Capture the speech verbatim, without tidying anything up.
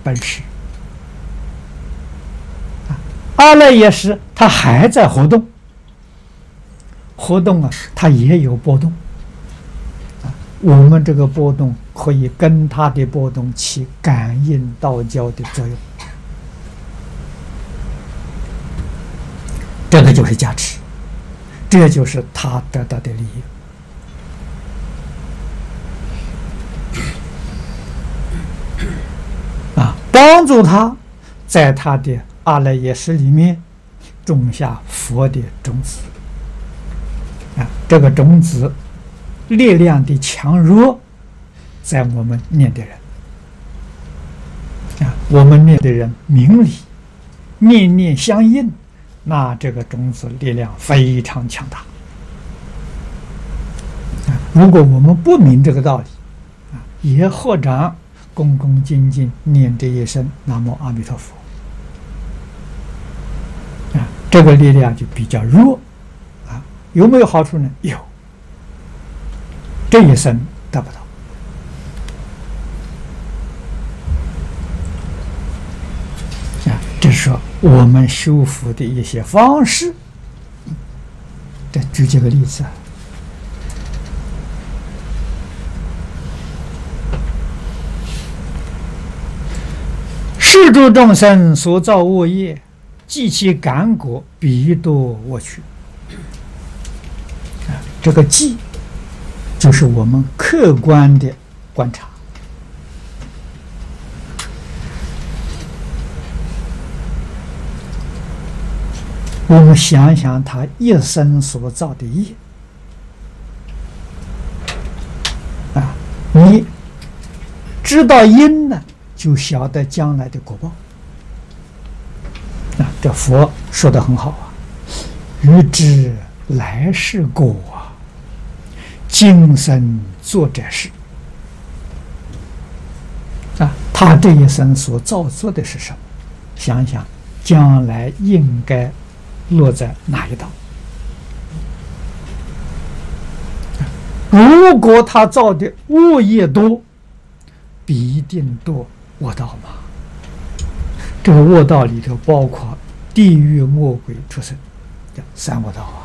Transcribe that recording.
本事。阿赖耶识它还在活动，活动啊，它也有波动。啊，我们这个波动可以跟它的波动起感应道交的作用，这个就是加持，这就是他得到的利益。啊，帮助他在他的阿赖耶识里面种下佛的种子。啊，这个种子力量的强弱，在我们念的人。啊，我们念的人明理，念念相应，那这个种子力量非常强大。啊，如果我们不明这个道理，啊，也合掌恭恭敬敬念这一声南无阿弥陀佛，啊，这个力量就比较弱。啊，有没有好处呢？有，这一生得不到。啊，这是说我们修福的一些方式。再举几个例子啊。世诸众生所造恶业，即其感果，彼堕恶趣。啊，这个记就是我们客观的观察。我们想想他一生所造的业，啊，你知道因呢，就晓得将来的果报。啊，这佛说得很好啊，欲知来世果啊，今生做这事。啊，他这一生所造作的是什么？想想将来应该落在哪一道？如果他造的恶业多，必定堕恶道嘛。这个恶道里头包括地狱、魔鬼、畜生，叫三恶道啊。